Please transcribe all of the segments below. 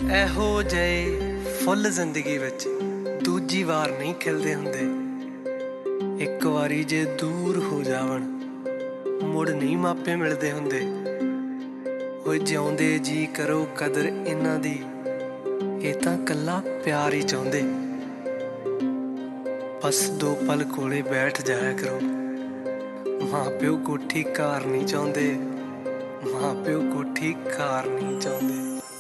ਇਹੋ ਜਿਹੇ ਫੁੱਲ ਜ਼ਿੰਦਗੀ ਵਿੱਚ ਦੂਜੀ ਵਾਰ ਨਹੀਂ ਖਿਲਦੇ ਹੁੰਦੇ। ਇੱਕ ਵਾਰੀ ਜੇ ਦੂਰ ਹੋ ਜਾਵਣ ਮੁੜ ਨਹੀਂ ਮਾਪੇ ਮਿਲਦੇ ਹੁੰਦੇ। ਓਏ ਜਿਉਂਦੇ ਜੀ ਕਰੋ ਕਦਰ ਇਹਨਾਂ ਦੀ, ਇਹ ਤਾਂ ਕੱਲਾ ਪਿਆਰ ਹੀ ਚਾਹੁੰਦੇ। ਬਸ 2 ਪਲ ਕੋਲੇ ਬੈਠ ਜਾਇਆ ਕਰੋ। ਮਾਂ ਪਿਓ ਕੋਠੀ ਘਰ ਨਹੀਂ ਚਾਹੁੰਦੇ, ਮਾਂ ਪਿਓ ਕੋਠੀ ਘਰ ਨਹੀਂ ਚਾਹੁੰਦੇ।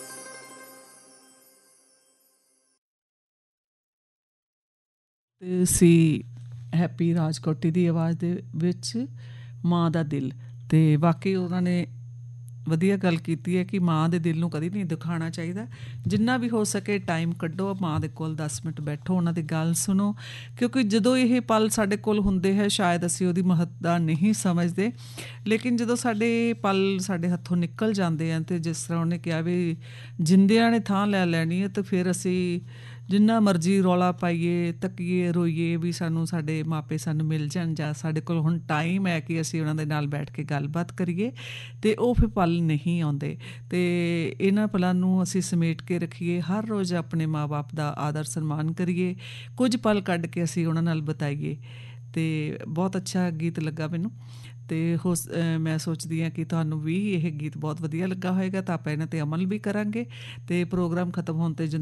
ਸੀ ਹੈਪੀ ਰਾਜਕੋਟੀ ਦੀ ਆਵਾਜ਼ ਦੇ ਵਿੱਚ ਮਾਂ ਦਾ ਦਿਲ। ਅਤੇ ਵਾਕਈ ਉਹਨਾਂ ਨੇ ਵਧੀਆ ਗੱਲ ਕੀਤੀ ਹੈ ਕਿ ਮਾਂ ਦੇ ਦਿਲ ਨੂੰ ਕਦੀ ਨਹੀਂ ਦਿਖਾਉਣਾ ਚਾਹੀਦਾ। ਜਿੰਨਾ ਵੀ ਹੋ ਸਕੇ ਟਾਈਮ ਕੱਢੋ, ਮਾਂ ਦੇ ਕੋਲ 10 ਮਿੰਟ ਬੈਠੋ, ਉਹਨਾਂ ਦੀ ਗੱਲ ਸੁਣੋ, ਕਿਉਂਕਿ ਜਦੋਂ ਇਹ ਪਲ ਸਾਡੇ ਕੋਲ ਹੁੰਦੇ ਹੈ ਸ਼ਾਇਦ ਅਸੀਂ ਉਹਦੀ ਮਹੱਤਤਾ ਨਹੀਂ ਸਮਝਦੇ। ਲੇਕਿਨ ਜਦੋਂ ਸਾਡੇ ਪਲ ਸਾਡੇ ਹੱਥੋਂ ਨਿਕਲ ਜਾਂਦੇ ਹਨ ਅਤੇ ਜਿਸ ਤਰ੍ਹਾਂ ਉਹਨੇ ਕਿਹਾ ਵੀ ਜਿੰਦਿਆਂ ਨੇ ਥਾਂ ਲੈ ਲੈਣੀ ਹੈ, ਤਾਂ ਫਿਰ ਅਸੀਂ ਜਿੰਨਾ ਮਰਜ਼ੀ ਰੌਲਾ ਪਾਈਏ, ਤੱਕੀਏ, ਰੋਈਏ ਵੀ ਸਾਨੂੰ ਸਾਡੇ ਮਾਪੇ ਸਾਨੂੰ ਮਿਲ ਜਾਣ, ਜਾਂ ਸਾਡੇ ਕੋਲ ਹੁਣ ਟਾਈਮ ਹੈ ਕਿ ਅਸੀਂ ਉਹਨਾਂ ਦੇ ਨਾਲ ਬੈਠ ਕੇ ਗੱਲਬਾਤ ਕਰੀਏ, ਅਤੇ ਉਹ ਫਿਰ ਪਲ ਨਹੀਂ ਆਉਂਦੇ। ਅਤੇ ਇਹਨਾਂ ਪਲਾਂ ਨੂੰ ਅਸੀਂ ਸਮੇਟ ਕੇ ਰੱਖੀਏ, ਹਰ ਰੋਜ਼ ਆਪਣੇ ਮਾਂ ਬਾਪ ਦਾ ਆਦਰ ਸਨਮਾਨ ਕਰੀਏ, ਕੁਝ ਪਲ ਕੱਢ ਕੇ ਅਸੀਂ ਉਹਨਾਂ ਨਾਲ ਬਿਤਾਈਏ। ਅਤੇ ਬਹੁਤ ਅੱਛਾ ਗੀਤ ਲੱਗਾ ਮੈਨੂੰ, ਅਤੇ ਮੈਂ ਸੋਚਦੀ ਹਾਂ ਕਿ ਤੁਹਾਨੂੰ ਵੀ ਇਹ ਗੀਤ ਬਹੁਤ ਵਧੀਆ ਲੱਗਾ ਹੋਏਗਾ, ਤਾਂ ਆਪਾਂ ਇਹਨਾਂ 'ਤੇ ਅਮਲ ਵੀ ਕਰਾਂਗੇ। ਅਤੇ ਪ੍ਰੋਗਰਾਮ ਖਤਮ ਹੋਣ 'ਤੇ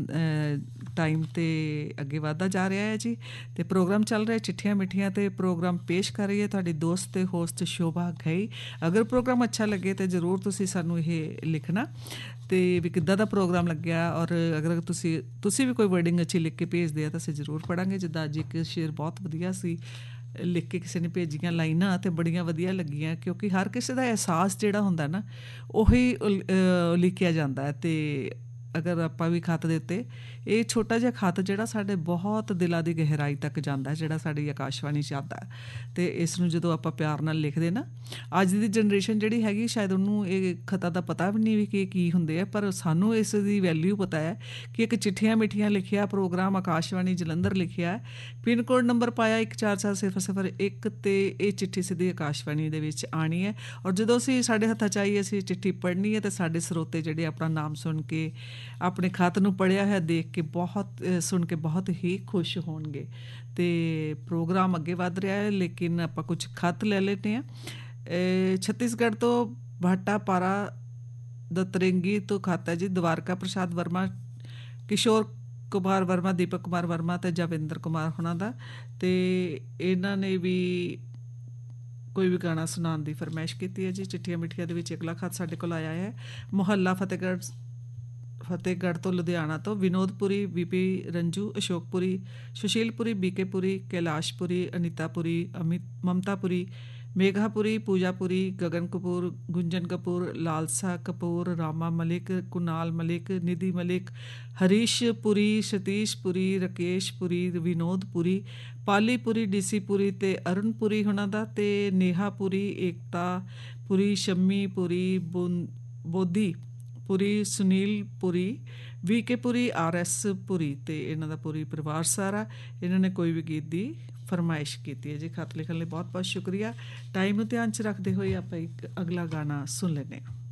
ਟਾਈਮ 'ਤੇ ਅੱਗੇ ਵੱਧਦਾ ਜਾ ਰਿਹਾ ਹੈ ਜੀ। ਅਤੇ ਪ੍ਰੋਗਰਾਮ ਚੱਲ ਰਿਹਾ ਚਿੱਠੀਆਂ ਮਿੱਠੀਆਂ, 'ਤੇ ਪ੍ਰੋਗਰਾਮ ਪੇਸ਼ ਕਰ ਰਹੀ ਹੈ ਤੁਹਾਡੀ ਦੋਸਤ ਅਤੇ ਹੋਸਟ ਸ਼ੋਭਾ ਘਈ। ਅਗਰ ਪ੍ਰੋਗਰਾਮ ਅੱਛਾ ਲੱਗੇ ਤਾਂ ਜ਼ਰੂਰ ਤੁਸੀਂ ਸਾਨੂੰ ਇਹ ਲਿਖਣਾ ਅਤੇ ਵੀ ਕਿੱਦਾਂ ਦਾ ਪ੍ਰੋਗਰਾਮ ਲੱਗਿਆ, ਔਰ ਅਗਰ ਤੁਸੀਂ ਵੀ ਕੋਈ ਵਰਡਿੰਗ ਅੱਛੀ ਲਿਖ ਕੇ ਭੇਜਦੇ ਆ ਤਾਂ ਅਸੀਂ ਜ਼ਰੂਰ ਪੜ੍ਹਾਂਗੇ। ਜਿੱਦਾਂ ਅੱਜ ਇੱਕ ਸ਼ੇਰ ਬਹੁਤ ਵਧੀਆ ਸੀ ਲਿਖ ਕੇ ਕਿਸੇ ਨੇ ਭੇਜੀਆਂ ਲਾਈਨਾਂ, ਅਤੇ ਬੜੀਆਂ ਵਧੀਆ ਲੱਗੀਆਂ, ਕਿਉਂਕਿ ਹਰ ਕਿਸੇ ਦਾ ਅਹਿਸਾਸ ਜਿਹੜਾ ਹੁੰਦਾ ਨਾ ਉਹੀ ਲਿਖਿਆ ਜਾਂਦਾ। ਅਤੇ ਅਗਰ ਆਪਾਂ ਵੀ ਖੱਤ ਦੇ ਉੱਤੇ, ਇਹ ਛੋਟਾ ਜਿਹਾ ਖੱਤ ਜਿਹੜਾ ਸਾਡੇ ਬਹੁਤ ਦਿਲਾਂ ਦੀ ਗਹਿਰਾਈ ਤੱਕ ਜਾਂਦਾ, ਜਿਹੜਾ ਸਾਡੀ ਆਕਾਸ਼ਵਾਣੀ 'ਚ ਆਉਂਦਾ, ਅਤੇ ਇਸ ਨੂੰ ਜਦੋਂ ਆਪਾਂ ਪਿਆਰ ਨਾਲ ਲਿਖਦੇ ਨਾ, ਅੱਜ ਦੀ ਜਨਰੇਸ਼ਨ ਜਿਹੜੀ ਹੈਗੀ ਸ਼ਾਇਦ ਉਹਨੂੰ ਇਹ ਖੱਤਾਂ ਦਾ ਪਤਾ ਵੀ ਨਹੀਂ ਵੀ ਕਿ ਕੀ ਹੁੰਦੇ ਆ, ਪਰ ਸਾਨੂੰ ਇਸ ਦੀ ਵੈਲਿਊ ਪਤਾ ਹੈ ਕਿ ਇੱਕ ਚਿੱਠੀਆਂ ਮਿੱਠੀਆਂ ਲਿਖਿਆ ਪ੍ਰੋਗਰਾਮ ਆਕਾਸ਼ਵਾਣੀ ਜਲੰਧਰ ਲਿਖਿਆ, ਪਿੰਨ ਕੋਡ ਨੰਬਰ ਪਾਇਆ 144001, ਅਤੇ ਇਹ ਚਿੱਠੀ ਸਿੱਧੀ ਆਕਾਸ਼ਵਾਣੀ ਦੇ ਵਿੱਚ ਆਉਣੀ ਹੈ। ਔਰ ਜਦੋਂ ਅਸੀਂ ਸਾਡੇ ਹੱਥਾਂ 'ਚ ਆਈ ਅਸੀਂ ਚਿੱਠੀ ਪੜ੍ਹਨੀ ਹੈ, ਅਤੇ ਸਾਡੇ ਸਰੋਤੇ ਜਿਹੜੇ ਆਪਣਾ ਨਾਮ ਸੁਣ ਕੇ ਆਪਣੇ ਖੱਤ ਨੂੰ ਪੜ੍ਹਿਆ ਹੈ ਦੇਖ ਕੇ ਸੁਣ ਕੇ ਬਹੁਤ ਹੀ ਖੁਸ਼ ਹੋਣਗੇ। ਅਤੇ ਪ੍ਰੋਗਰਾਮ ਅੱਗੇ ਵੱਧ ਰਿਹਾ ਹੈ, ਲੇਕਿਨ ਆਪਾਂ ਕੁਝ ਖੱਤ ਲੈ ਲੈਂਦੇ ਹਾਂ। ਛੱਤੀਸਗੜ੍ਹ ਤੋਂ ਭਾਟਾ ਪਾਰਾ ਦਤਰੇਂਗੀ ਤੋਂ ਖੱਤ ਹੈ ਜੀ, ਦਵਾਰਕਾ ਪ੍ਰਸਾਦ ਵਰਮਾ, ਕਿਸ਼ੋਰ ਕੁਮਾਰ ਵਰਮਾ, ਦੀਪਕ ਕੁਮਾਰ ਵਰਮਾ ਅਤੇ ਜਵਿੰਦਰ ਕੁਮਾਰ ਹੋਣਾ ਦਾ। ਅਤੇ ਇਹਨਾਂ ਨੇ ਵੀ ਕੋਈ ਵੀ ਗਾਣਾ ਸੁਣਾਉਣ ਦੀ ਫਰਮਾਇਸ਼ ਕੀਤੀ ਹੈ ਜੀ। ਚਿੱਠੀਆਂ ਮਿੱਠੀਆਂ ਦੇ ਵਿੱਚ ਅਗਲਾ ਖੱਤ ਸਾਡੇ ਕੋਲ ਆਇਆ ਹੈ ਮੁਹੱਲਾ ਫਤਿਹਗੜ੍ਹ ਤੋਂ ਲੁਧਿਆਣਾ ਤੋਂ ਵਿਨੋਦਪੁਰੀ, ਬੀਪੀ ਰੰਜੂ, ਅਸ਼ੋਕਪੁਰੀ, ਸੁਸ਼ੀਲਪੁਰੀ, ਬੀਕੇਪੁਰੀ, ਕੈਲਾਸ਼ਪੁਰੀ, ਅਨੀਤਾਪੁਰੀ, ਮਮਤਾਪੁਰੀ, ਮੇਘਾਪੁਰੀ, ਪੂਜਾਪੁਰੀ, ਗਗਨ ਕਪੂਰ, ਗੁੰਜਨ ਕਪੂਰ, ਲਾਲਸਾ ਕਪੂਰ, ਰਾਮਾ ਮਲਿਕ, ਕੁਨਾਲ ਮਲਿਕ, ਨਿਧੀ ਮਲਿਕ, ਹਰੀਸ਼ਪੁਰੀ, ਸਤੀਸ਼ਪੁਰੀ, ਰਕੇਸ਼ਪੁਰੀ, ਵਿਨੋਦਪੁਰੀ, ਪਾਲੀਪੁਰੀ, ਡੀਸੀਪੁਰੀ ਅਤੇ ਅਰੁਣਪੁਰੀ ਹੋਣਾ ਦਾ, ਅਤੇ ਨੇਹਾਪੁਰੀ, ਏਕਤਾਪੁਰੀ, ਸ਼ੰਮੀਪੁਰੀ, ਬੋਧੀਪੁਰੀ, ਸੁਨੀਲਪੁਰੀ, ਵੀਕੇਪੁਰੀ, RS ਪੁਰੀ, ਅਤੇ ਇਹਨਾਂ ਦਾ ਪੂਰੀ ਪਰਿਵਾਰ ਸਾਰਾ। ਇਹਨਾਂ ਨੇ ਕੋਈ ਵੀ ਗੀਤ ਦੀ ਫਰਮਾਇਸ਼ ਕੀਤੀ ਹੈ ਜੀ। ਖੱਤ ਲਿਖਣ ਲਈ ਬਹੁਤ ਬਹੁਤ ਸ਼ੁਕਰੀਆ। ਟਾਈਮ ਨੂੰ ਧਿਆਨ 'ਚ ਰੱਖਦੇ ਹੋਏ ਆਪਾਂ ਇੱਕ ਅਗਲਾ ਗਾਣਾ ਸੁਣ ਲੈਂਦੇ ਹਾਂ।